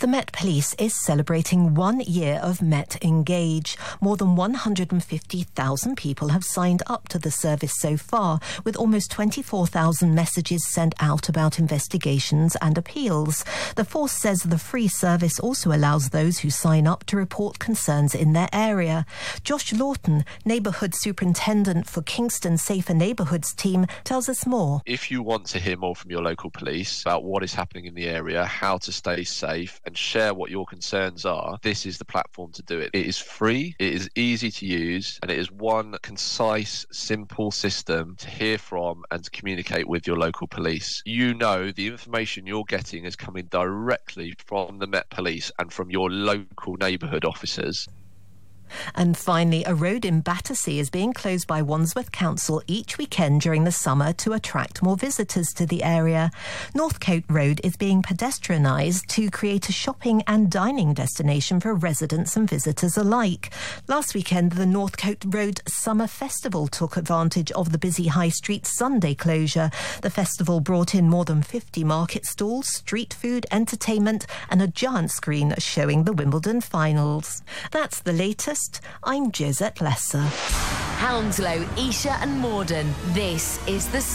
The Met Police is celebrating 1 year of Met Engage. More than 150,000 people have signed up to the service so far, with almost 24,000 messages sent out about investigations and appeals. The force says the free service also allows those who sign up to report concerns in their area. Josh Lawton, Neighbourhood Superintendent for Kingston Safer Neighbourhoods team, tells us more. If you want to hear more from your local police about what is happening in the area, how to stay safe and share what your concerns are, this is the platform to do it. It is free, it is easy to use, and it is one concise, simple system to hear from and to communicate with your local police. You know the information you're getting is coming directly from the Met Police and from your local neighbourhood officers. And finally, a road in Battersea is being closed by Wandsworth Council each weekend during the summer to attract more visitors to the area. Northcote Road is being pedestrianised to create a shopping and dining destination for residents and visitors alike. Last weekend, the Northcote Road Summer Festival took advantage of the busy High Street Sunday closure. The festival brought in more than 50 market stalls, street food, entertainment and a giant screen showing the Wimbledon finals. That's the latest. I'm Josette Lesser. Hounslow, Esher and Morden. This is the